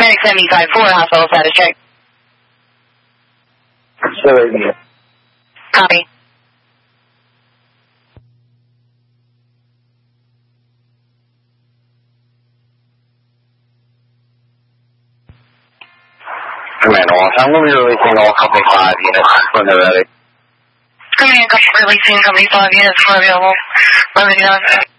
Medic 75-4, hospital status check. Sorry. Copy. Command Wallace, I'm going to be releasing all Company 5 units when they're ready. Command, releasing Company 5 units when available. Let me know.